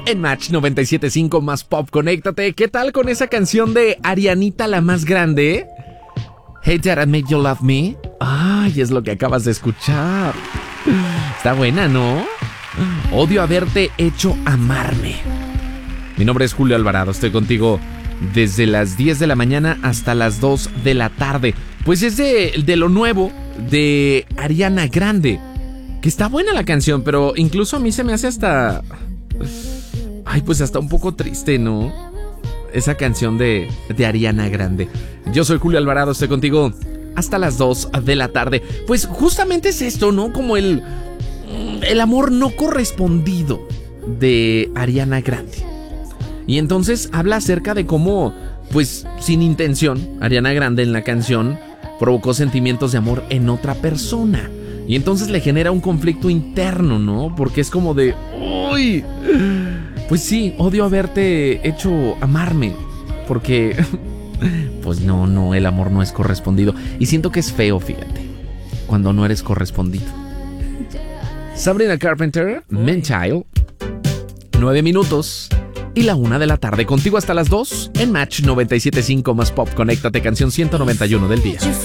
En Match 97.5 más pop, conéctate. ¿Qué tal con esa canción de Arianita la más grande? Hey, Dad, I Made You Love Me. Ay, es lo que acabas de escuchar. Está buena, ¿no? Odio haberte hecho amarme. Mi nombre es Julio Alvarado, estoy contigo desde las 10 de la mañana hasta las 2 de la tarde. Pues es de lo nuevo de Ariana Grande. Que está buena la canción, pero incluso a mí se me hace hasta... Ay, pues hasta un poco triste, ¿no? Esa canción de Ariana Grande. Yo soy Julio Alvarado, estoy contigo hasta las 2 de la tarde. Pues justamente es esto, ¿no? Como el amor no correspondido de Ariana Grande. Y entonces habla acerca de cómo, pues sin intención, Ariana Grande en la canción provocó sentimientos de amor en otra persona. Y entonces le genera un conflicto interno, ¿no? Porque es como de... ¡Uy! Pues sí, odio haberte hecho amarme. Porque... Pues no, el amor no es correspondido. Y siento que es feo, fíjate, cuando no eres correspondido. Sabrina Carpenter, Man-Child. 9 minutos y la 1 de la tarde. Contigo hasta las 2 en Match 97.5 más pop. Conéctate, canción 191 del día.